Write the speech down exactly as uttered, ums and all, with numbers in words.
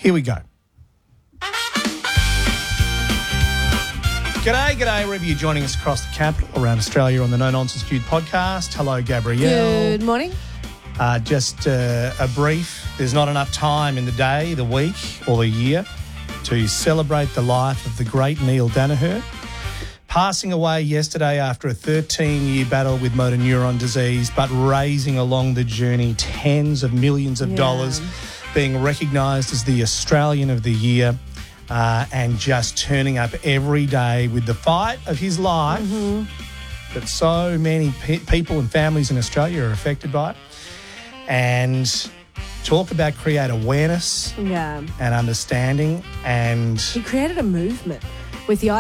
Here we go. G'day, g'day, wherever you're joining us across the capital, around Australia on the No Nonsense Dude podcast. Hello, Gabrielle. Good morning. Uh, just uh, a brief. There's not enough time in the day, the week or the year to celebrate the life of the great Neil Danaher, passing away yesterday after a thirteen-year battle with motor neuron disease, but raising along the journey tens of millions of Yeah. dollars, being recognised as the Australian of the Year, uh, and just turning up every day with the fight of his life Mm-hmm. that so many pe- people and families in Australia are affected by. And talk about create awareness Yeah. and understanding and... He created a movement with the